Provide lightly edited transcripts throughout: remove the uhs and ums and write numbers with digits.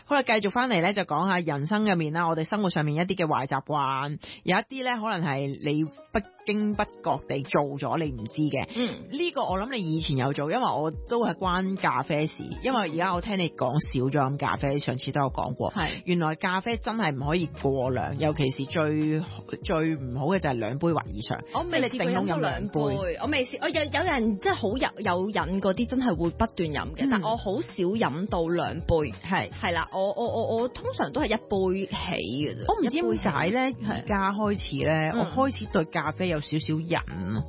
好啦，繼續翻嚟咧就講下人生入面啦，我哋生活上面一啲嘅壞習慣，有一啲咧可能係你不經不覺地做咗你唔知嘅。呢個我諗你以前有做，因為我都係關咖啡事。因為而家我聽你講少咗飲咖啡，上次都有講過。係原來咖啡真係唔可以過量，尤其是最唔好嘅就係2杯或以上。 我未試過飲到2杯，我未試。我有人真係好有癮嗰啲，真係會不斷飲嘅。但我好少飲到2杯。係啦，我通常都係1杯起嘅啫。 我唔知點解咧，而家開始咧，我開始對咖啡有少少癮。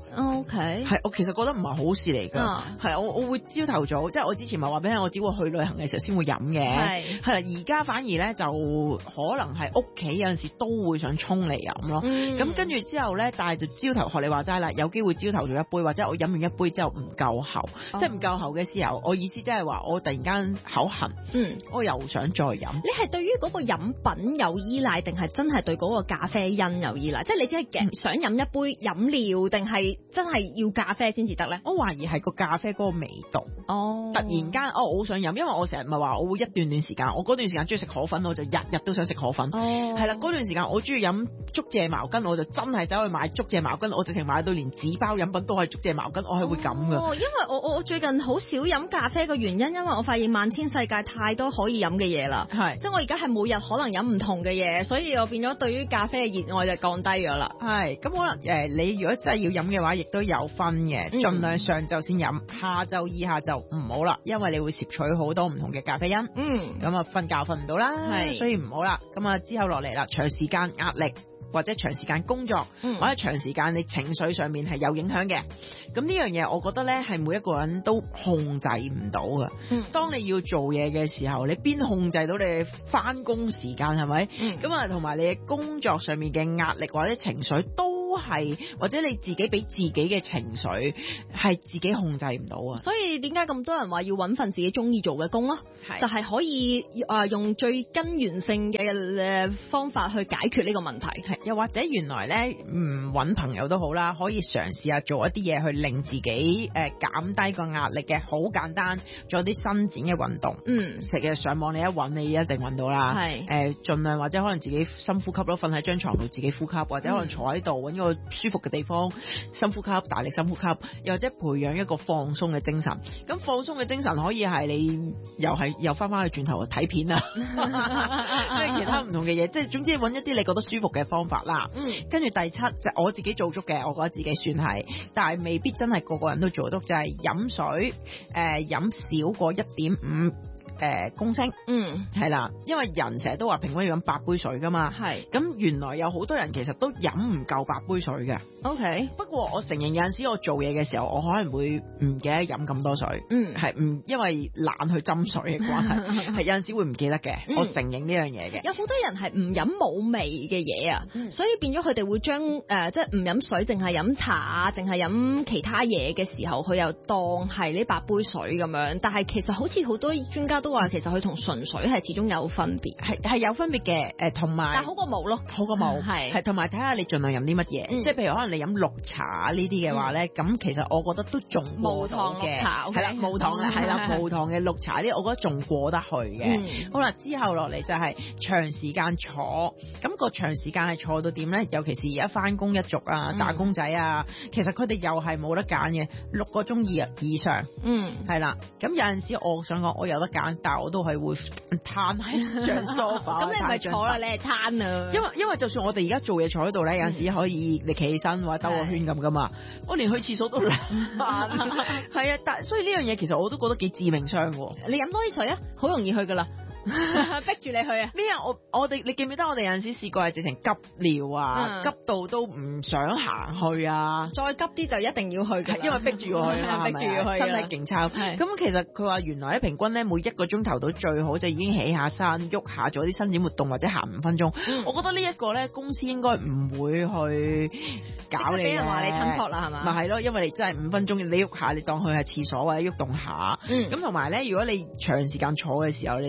OK， 係我其實覺得唔係好事嚟㗎。係我會朝頭早，即係我之前咪話俾你聽，我只會去旅行嘅時候先會飲嘅。係啦，而家反而咧就可能係屋企有陣時都會想沖嚟飲咯。咁跟住之後咧，但係就朝頭學你話齋啦，有機會朝頭做1杯，或者我飲完1杯之後唔夠喉，即係唔夠喉嘅時候，我意思即係話我突然間口痕，我又想再飲。 你係對於嗰個飲品有依賴，定係真係對嗰個咖啡因有依賴？即係你只係想飲一杯飲料，定係真係要咖啡先至得咧？ 我懷疑係個咖啡嗰個味道。突然間我好想飲，因為我成日咪話我會一段時間，我嗰段時間中意食河粉，我就日日都想食河粉。係啦，嗰段時間我中意飲竹蔗茅根，我就真係走去買竹蔗茅根，我直情買到連紙包飲品都係竹蔗茅根，我係會咁噶。 因為我最近好少飲咖啡嘅原因，因為我發現萬千世界太多可以飲嘅嘢啦。即係我而家係每日可能飲唔同嘅嘢，所以我變咗對於咖啡嘅熱愛就降低咗啦。 咁可能你如果真係要飲嘅話，亦都有分嘅，盡量上晝先飲，下晝以下就唔好啦，因為你會攝取好多唔同嘅咖啡因。咁啊瞓覺瞓唔到啦，所以唔好啦。咁啊之後落嚟啦，長時間壓力，或者長時間工作，或者長時間你情緒上面係有影響嘅。咁呢樣嘢我覺得咧係每一個人都控制唔到㗎。當你要做嘢嘅時候，你邊控制到你返工時間係咪？咁啊同埋你嘅工作上面嘅壓力或者情緒都係，或者你自己俾自己嘅情緒係自己控制唔到啊。 所以點解咁多人話要搵份自己中意做嘅工咯？就係可以用最根源性嘅方法去解決呢個問題。 又或者原來咧唔揾朋友都好啦，可以嘗試下做一啲嘢去令自己減低個壓力嘅，好簡單，做啲伸展嘅運動。成日上網你一揾你一定揾到啦。盡量或者可能自己深呼吸咯，瞓喺張床度自己呼吸，或者可能坐喺度揾個舒服嘅地方深呼吸，大力深呼吸，又或者培養一個放鬆嘅精神。咁放鬆嘅精神可以係你又翻去轉頭睇片啊，即係其他唔同嘅嘢，即係總之揾一啲你覺得舒服嘅方法啦。跟住第7就我自己做足嘅，我覺得自己算係，但係未必真係個個人都做到，就係飲水飲少過1.5公升。係啦，因為人成日都話平均要飲8杯水噶嘛。咁原來有好多人其實都飲唔夠8杯水嘅。OK，不過我承認有陣時我做嘢嘅時候，我可能會唔記得飲咁多水。係唔因為懶去斟水嘅關係，係有陣時會唔記得嘅。我承認呢樣嘢嘅。 有好多人係唔飲冇味嘅嘢啊，所以變咗佢哋會將即係唔飲水，淨係飲茶啊，淨係飲其他嘢嘅時候，佢又當係呢8杯水咁樣。但係其實好似好多專家都話，其實佢同純水係始終有分別， 係有分別嘅。同埋但好過冇咯， 好過冇。係同埋睇下你盡量飲啲乜嘢，即係譬如可能你飲綠茶呢啲嘅話咧，咁其實我覺得都仲無糖綠茶。 係啦，無糖嘅係啦，無糖嘅綠茶呢，我覺得仲過得去嘅。好啦，之後落嚟就係長時間坐，咁個長時間係坐到點咧？尤其是而家翻工一族啊，打工仔啊，其實佢哋又係冇得揀嘅，6個鐘以上。係啦，咁有陣時我想講我有得揀，但係我都係會攤喺張梳化。 咁你唔係坐啦，你係攤啊。 因為就算我哋而家做嘢坐喺度咧，有陣時可以你企起身或者兜個圈咁噶嘛，我連去廁所都難。係啊，但所以呢樣嘢其實我都覺得幾致命傷喎。 你飲多啲水啊，好容易去噶啦。逼住你去啊！ 咩啊？我哋你記唔記得我哋有陣時試過係直情急尿啊，急到都唔想行去啊！ 再急啲就一定要去嘅， 因為逼住要去啊， 逼住要去， 身體勁差。咁其實佢話原來咧平均咧每1個鐘頭到最好就已經起下身喐下做啲伸展活動或者行5分鐘。我覺得呢一個咧公司應該唔會去搞你，俾人話你吞撲啦係嘛？咪係咯，因為你真係5分鐘你喐下，你當佢係廁所或者喐動下。咁同埋咧，如果你長時間坐嘅時候，你除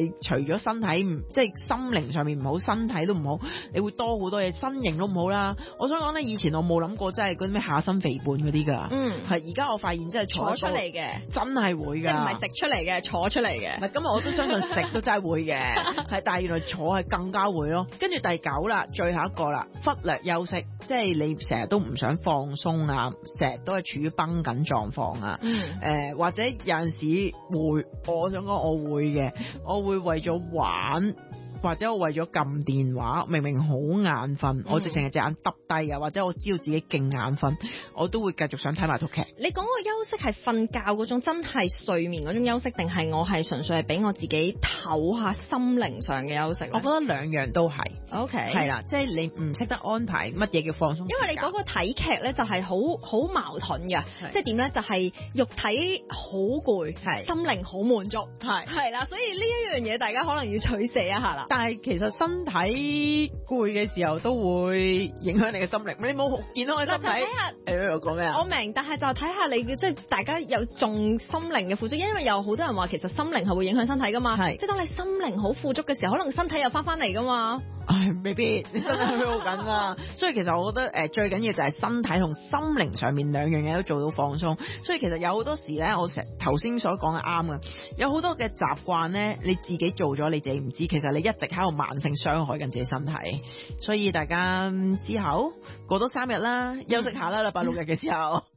咗身體即係心靈上面唔好，身體都唔好，你會多好多嘢，身形都唔好啦。我想講咧，以前我冇諗過真係嗰啲咩下身肥胖嗰啲㗎。係而家我發現真係坐出嚟嘅， 真係會㗎。即係唔係食出嚟嘅，坐出嚟嘅。 唔係，今日我都相信食都真係會嘅，係但係原來坐係更加會咯。跟住第9啦，最後一個啦，忽略休息，即係你成日都唔想放鬆啊，成日都係處於繃緊狀況啊。或者有陣時會，我想講我會嘅，我會為咗玩。或者我為咗撳電話，明明好眼瞓，我直情係隻眼耷低啊，或者我知道自己勁眼瞓，我都會繼續想睇埋套劇。 你講個休息係瞓覺嗰種真係睡眠嗰種休息，定係我係純粹係俾我自己唞下心靈上嘅休息？ 我覺得兩樣都係。 OK， 係啦，即係你唔識得安排乜嘢叫放鬆。 因為你嗰個睇劇咧就係好矛盾嘅，即係點咧？就係肉體好攰，心靈好滿足，係啦，所以呢一樣嘢大家可能要取捨一下啦。 但係其實身體攰嘅時候都會影響你嘅心靈，你冇健康嘅身體。睇下我講咩啊？ 我明，但係就睇下你即係大家有重心靈嘅富足，因為有好多人話其實心靈係會影響身體噶嘛。即係當你心靈好富足嘅時候，可能身體又翻嚟噶嘛。 未必，你身體好緊啊。所以其實我覺得最緊要就係身體同心靈上面兩樣嘢都做到放鬆。所以其實有好多時咧，我成頭先所講嘅啱嘅，有好多嘅習慣咧，你自己做咗你自己唔知，其實你一直喺度慢性傷害緊自己身體。所以大家之後過多3日啦，休息下啦，禮拜6日嘅時候。